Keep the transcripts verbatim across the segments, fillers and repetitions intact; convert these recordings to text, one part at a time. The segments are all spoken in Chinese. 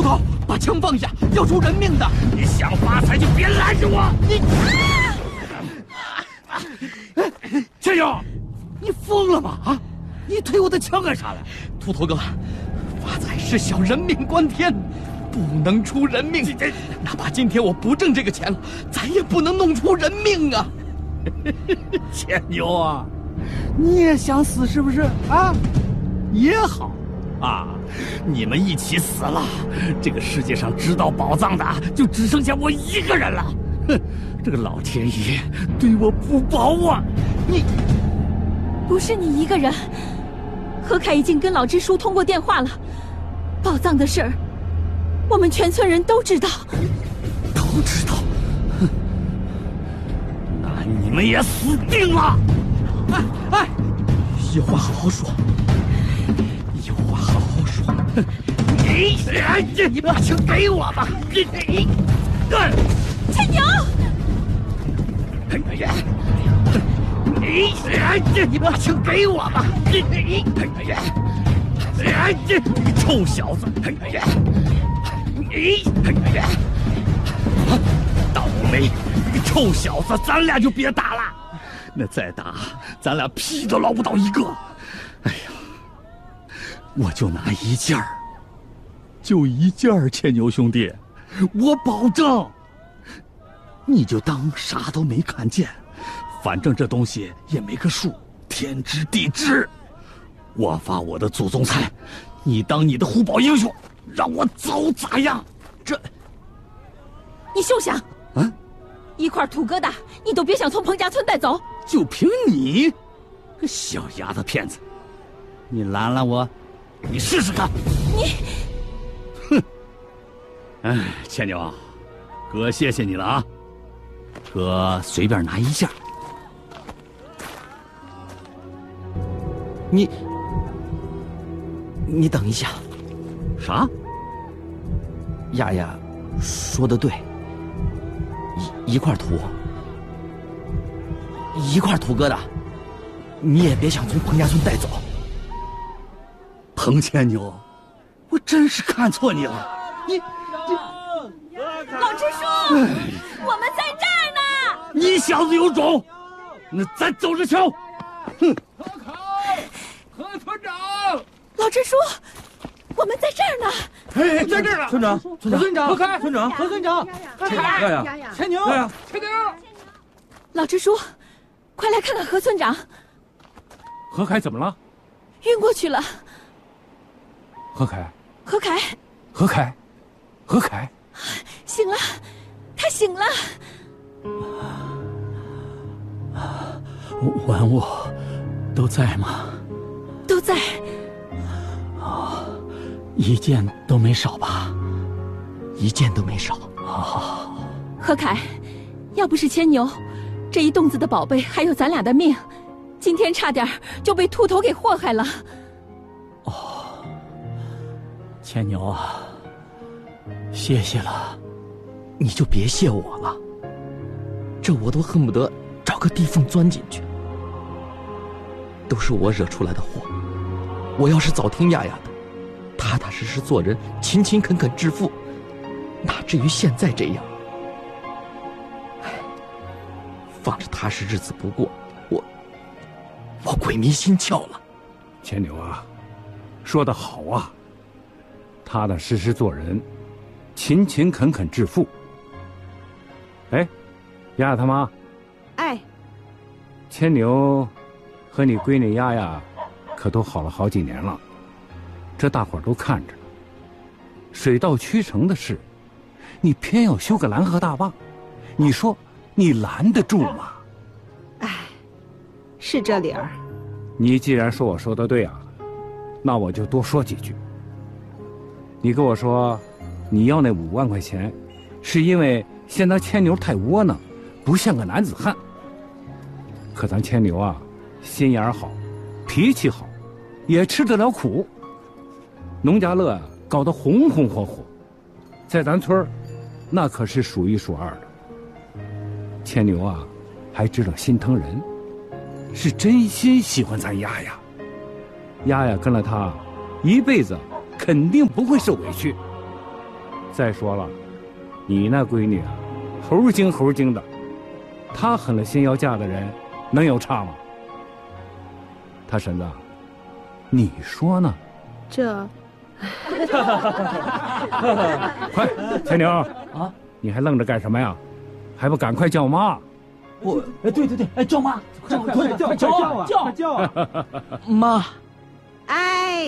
好，把枪放下，要出人命的！ 你想发财就别拦着我！ 你， 千牛， 你疯了吗？啊！你推我的枪干啥来？秃头哥，发财是小，人命关天，不能出人命。哪怕今天我不挣这个钱了，咱也不能弄出人命啊！ 千牛啊，你也想死是不是啊？也好，啊，你们一起死了，这个世界上知道宝藏的就只剩下我一个人了。哼，这个老天爷对我不薄啊！ 你不是你一个人，何凯已经跟老支书通过电话了，宝藏的事儿，我们全村人都知道。 都知道？哼，那你们也死定了！ 哎哎，有话好好说，有话好好说。 你你把枪给我吧！你你，对， 千牛。 你你把枪给我吧！你你你臭小子！你倒霉！你臭小子，咱俩就别打了。那再打，咱俩屁都捞不到一个。哎呀，我就拿一件儿，就一件儿，牵牛兄弟，我保证。你就当啥都没看见，反正这东西也没个数，天知地知。我发我的祖宗财，你当你的护宝英雄，让我走咋样？这， 你休想！ 啊， 一块土疙瘩，你都别想从彭家村带走。 就凭你，个小丫头片子，你拦拦我，你试试看。 你， 哼！哎，牵牛，哥谢谢你了啊。哥随便拿一件。 你，你等一下。 啥？ 丫丫说的对，一一块土，一块土疙瘩，你也别想从彭家村带走。 彭牵牛，我真是看错你了。你， 你老支书，我们在这儿呢。 你小子有种，那咱走着瞧。哼！ 何考，何村长， 老支书，我们在这儿呢。 哎，在这儿呢。 村长，村长， 村长， 何开，村长， 何村长， 丫丫， 牵牛， 丫丫， 牵牛。 老支书，快来看看何村长。 何凯怎么了？ 晕过去了。 何凯， 何凯， 何凯，何凯， 醒了，他醒了。 玩物都在吗？ 都在。 啊，一件都没少吧？ 一件都没少。 啊， 何凯，要不是牵牛，这一洞子的宝贝还有咱俩的命，今天差点就被秃头给祸害了。 哦，牵牛啊，谢谢了。 你就别谢我了，这我都恨不得找个地缝钻进去。都是我惹出来的祸，我要是早听丫丫的，踏踏实实做人，勤勤恳恳致富，哪至于现在这样？唉，放着踏实日子不过，我我鬼迷心窍了。 牵牛啊，说得好啊，踏踏实实做人，勤勤恳恳致富。哎，丫丫他妈， 哎， 牵牛和你闺女丫丫可都好了好几年了，这大伙儿都看着呢。水到渠成的事，你偏要修个拦河大坝，你说你拦得住吗？ 哎，是这理儿。 你既然说我说的对啊，那我就多说几句。你跟我说，你要那五万块钱，是因为嫌咱牵牛太窝囊，不像个男子汉。可咱牵牛啊，心眼好，脾气好，也吃得了苦。农家乐啊搞得红红火火，在咱村儿，那可是数一数二的。牵牛啊，还知道心疼人，是真心喜欢咱丫丫。丫丫跟了他，一辈子肯定不会受委屈。 再说了，你那闺女啊，猴精猴精的，她狠了心要嫁的人，能有差吗？他婶子，你说呢？ 这， 快，牵牛啊！ 你还愣着干什么呀？还不赶快叫妈！ 我，哎，对对对，哎，叫妈，快快叫，叫啊，叫叫啊！ 妈， 哎，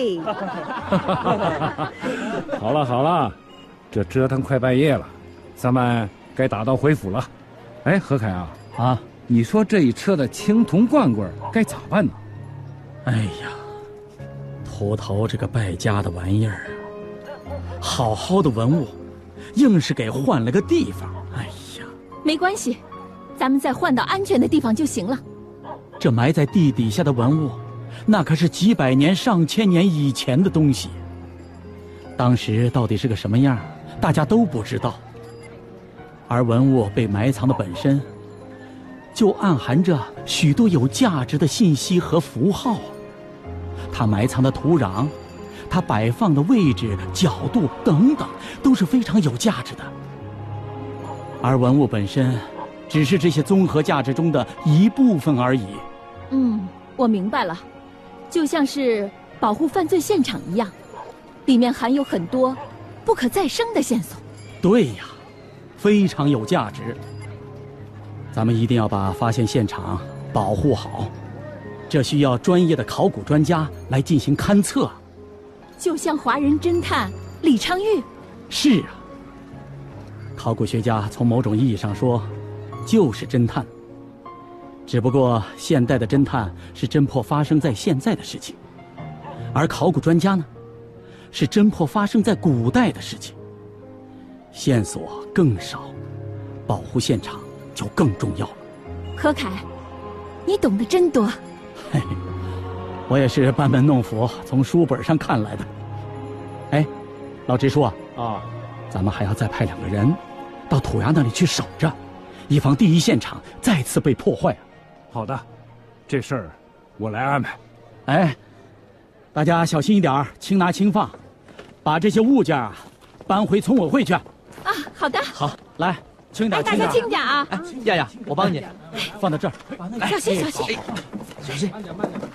好了好了，这折腾快半夜了，咱们该打道回府了。哎，何凯啊， 啊， 你说这一车的青铜罐罐该咋办呢？ 哎呀，头头这个败家的玩意儿，好好的文物，硬是给换了个地方。哎呀， 没关系，咱们再换到安全的地方就行了。 这埋在地底下的文物，那可是几百年、上千年以前的东西。当时到底是个什么样，大家都不知道。而文物被埋藏的本身，就暗含着许多有价值的信息和符号。它埋藏的土壤，它摆放的位置、角度等等，都是非常有价值的。而文物本身，只是这些综合价值中的一部分而已。 嗯，我明白了，就像是保护犯罪现场一样，里面含有很多不可再生的线索。 对呀，非常有价值。咱们一定要把发现现场保护好，这需要专业的考古专家来进行勘测。 就像华人侦探李昌钰。 是啊，考古学家从某种意义上说，就是侦探。只不过现代的侦探是侦破发生在现在的事情，而考古专家呢，是侦破发生在古代的事情。线索更少，保护现场就更重要了。 何凯，你懂得真多。 嘿嘿，我也是班门弄斧，从书本上看来的。哎，老支书啊， 啊， 咱们还要再派两个人到土崖那里去守着，以防第一现场再次被破坏啊。 好的，这事儿我来安排。 哎，大家小心一点，轻拿轻放，把这些物件啊搬回村委会去。 啊，好的。 好，来，轻点， 哎，大家轻点啊！ 哎，亚亚，我帮你， 放到这儿。 小心，小心。 小心。